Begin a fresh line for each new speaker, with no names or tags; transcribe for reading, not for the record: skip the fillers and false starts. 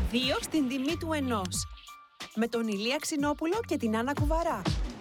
2 στην τιμή του 1. Με τον Ηλία Ξινόπουλο και την Άννα Κουβαρά.